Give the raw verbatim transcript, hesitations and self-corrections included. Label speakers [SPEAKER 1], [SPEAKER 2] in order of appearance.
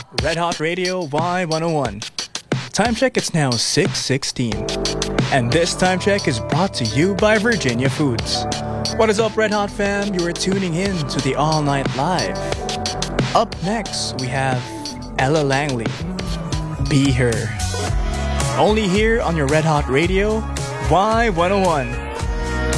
[SPEAKER 1] Red Hot Radio Y one oh one. Time check, it's now six sixteen. And this time check is brought to you by Virginia Foods. What is up, Red Hot fam? You are tuning in to the All Night Live. Up next, we have Ella Langley. Be Her. Only here on your Red Hot Radio Y one oh one.